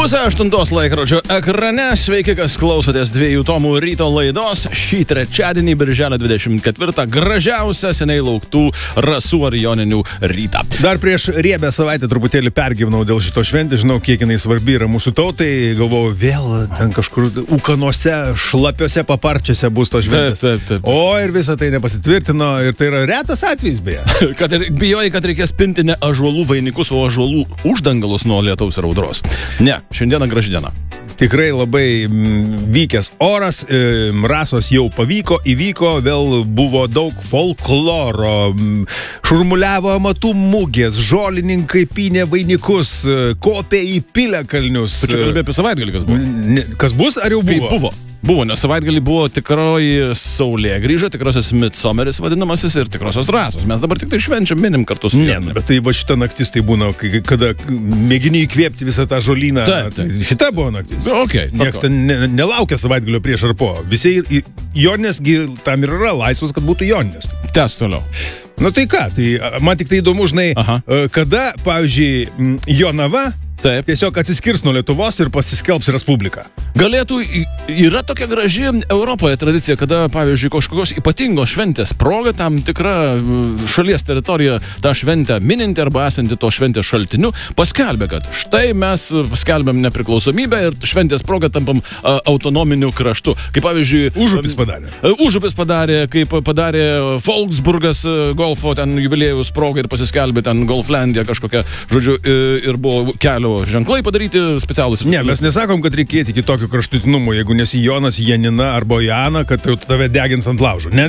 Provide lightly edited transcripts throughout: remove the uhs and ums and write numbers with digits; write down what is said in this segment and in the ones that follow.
7:30 laikrodžio ekrane. Sveiki, kas klausotės 2 tomų ryto laidos. Šį trečiadienį, birželio 24, gražiausią seniai lauktų rasų ar joninių rytą. Dar prieš riebę savaitę truputėlį pergyvenau dėl šito šventės. Žinau, kiek jinai svarbi yra mūsų tautai. Galvojau, vėl ten kažkur ūkanose, šlapiose paparčiuose bus to šventės. Taip. O ir visą tai nepasitvirtino. Ir tai yra retas atvejis, beje. Bijojai, kad reikės pinti ne ąžuolų vainikus, o ąžuolų uždangalus nuo lietaus ir audros. Ne, šiandieną graži diena. Tikrai labai vykęs oras, rasos jau įvyko, vėl buvo daug folkloro, šurmuliavo amatų mugės, žolininkai pynė vainikus, kopė į Piliakalnius. Čia kalbė apie savaitgalį, kas buvo? Kas bus, ar jau buvo? Buvo, nes savaitgalį buvo tikroji saulė grįžo, tikrosios midsomeris vadinamasis ir tikrosios rasos. Mes dabar tik tai švenčiam, minim kartu su ne, bet tai va šita naktis tai būna, kada mėgini įkvėpti visą tą žolyną. Tai šita buvo naktis. Okay, niekas ten nelaukia savaitgalio prieš ar po. Visi Joninėsgi tam ir yra laisvas, kad būtų Joninės. Tęs toliau. Nu tai ką, tai man tik tai įdomu, žinai, kada, pavyzdžiui, Jonava tiesiog atsiskirs nuo Lietuvos ir pasiskelbs Respubliką. Galėtų, yra tokia graži Europoje tradicija, kada, pavyzdžiui, kažkokios ypatingos šventės proga tam tikra šalies teritorija tą šventę mininti arba esanti to šventės šaltiniu paskelbė, kad štai mes paskelbėm nepriklausomybę ir šventės proga tampam autonominiu kraštu. Kaip pavyzdžiui, Užupis padarė, kaip padarė Volksburgas golfo ten jubiliejus proga ir pasiskelbė ten Golflandija kažkokia, žodžiu, ir buvo kelio ženklai padaryti specialus. Ne, mes nesakom, kad reikėti kitokio kraštutinumo, jeigu nesi Jonas, Janina arba Jana, kad tave degins ant laužo. Ne.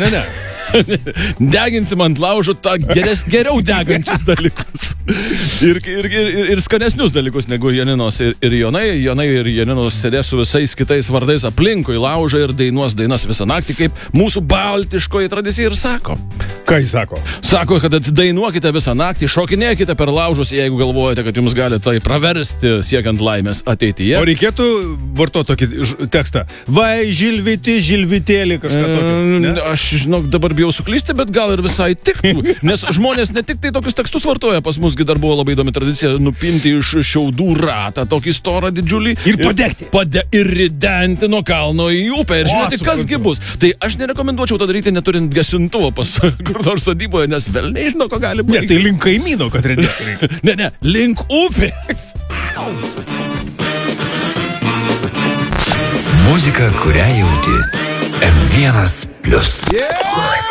Deginsim ant laužo geriau degančius dalykus. Ir skanesnius dalykus negu Janinos ir Jonai. Jonai ir Janinos sėdės su visais kitais vardais aplinkui laužą ir dainuos dainas visą naktį, kaip mūsų baltiškoji tradicija ir sako. Ką jis sako? Sako, kad dainuokite visą naktį, šokinėkite per laužus, jeigu galvojate, kad jums gali tai praversti siekiant laimės ateityje. O reikėtų vartoti tokį tekstą. Vai, žilviti, žilvitėlį kažką tokio. Aš žinok, dabar bijau suklysti, bet gal ir visai tiktų. Nes žmonės ne tik tai tokius tekstus vartoja, pas musgi dar buvo labai įdomi tradicija nupinti iš šiaudų ratą, tokį storą didžiulį. Ir padegti. Ir ridenti nuo kalno į upę. Ir žiūrėti, kasgi bus. Tai aš nerekomenduočiau tą daryti, neturint gesintuvo pas kur nors sodyboje, nes vėl nežinau, ko gali būti. Ne, tai link kaimyno, kad ridenti. Ne, link upės. Muzika, kurią jauti. M1+.